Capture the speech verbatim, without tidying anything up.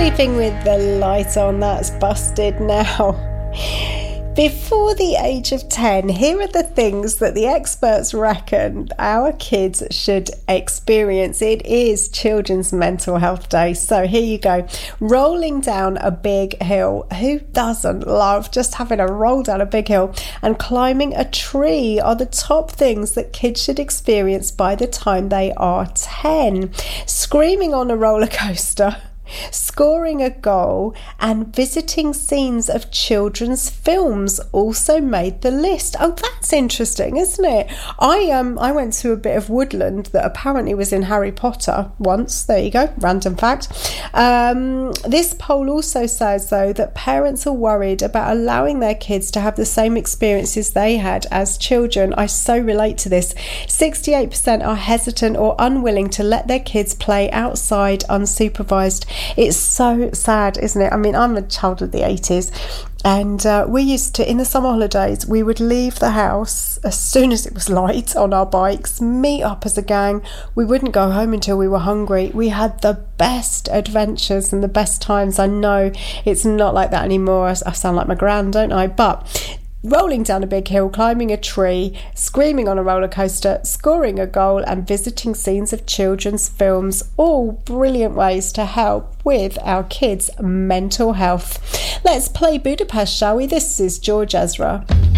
Sleeping with the light on, that's busted now. Before the age of ten, here are the things that the experts reckon our kids should experience. It is Children's Mental Health Day, so here you go. Rolling down a big hill. Who doesn't love just having a roll down a big hill? And climbing a tree are the top things that kids should experience by the time they are ten. Screaming on a roller coaster, scoring a goal, and visiting scenes of children's films also made the list. Oh, that's interesting, isn't it? I um I went to a bit of woodland that apparently was in Harry Potter once. There you go, random fact. Um, this poll also says, though, that parents are worried about allowing their kids to have the same experiences they had as children. I so relate to this. sixty-eight percent are hesitant or unwilling to let their kids play outside unsupervised. It's so sad, isn't it? I mean, I'm a child of the eighties, and uh, we used to, in the summer holidays, we would leave the house as soon as it was light on our bikes, meet up as a gang. We wouldn't go home until we were hungry. We had the best adventures and the best times. I know it's not like that anymore. I, I sound like my gran, don't I? But rolling down a big hill, climbing a tree, screaming on a roller coaster, scoring a goal, and visiting scenes of children's films, all brilliant ways to help with our kids' mental health. Let's play Budapest, shall we? This is George Ezra.